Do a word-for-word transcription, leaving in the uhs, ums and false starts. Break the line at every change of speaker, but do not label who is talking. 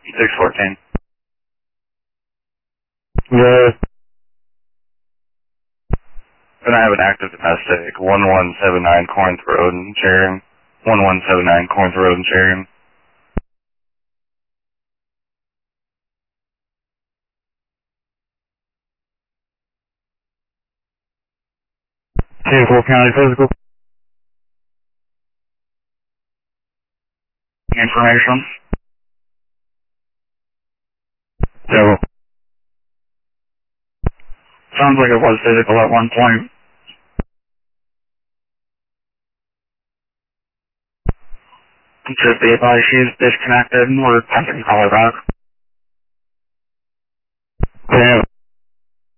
six fourteen.
Yeah.
And I have an active domestic, one one seven nine Corinth Road in Sharon. one one seven nine Corinth Road in Sharon.
Fayetteville County Physical.
Information.
So,
Sounds like it was physical at one point. Just be advised she's disconnected and we're attempting to call her back.
damn.